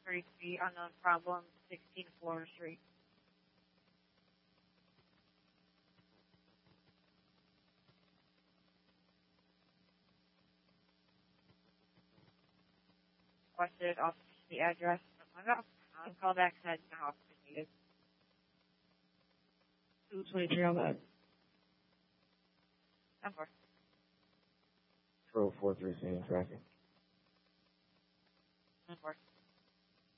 33, unknown problem, 16 Floor Street. Requested officer the address. Call back said no officer needed. 223 on that. 10-4. 4043 seeing traffic. 10-4.